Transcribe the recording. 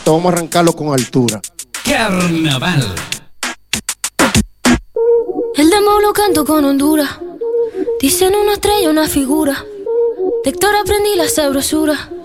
esto vamos a arrancarlo con altura. Carnaval. El demo lo canto con Honduras. Dicen una estrella, una figura. De Héctor aprendí la sabrosura.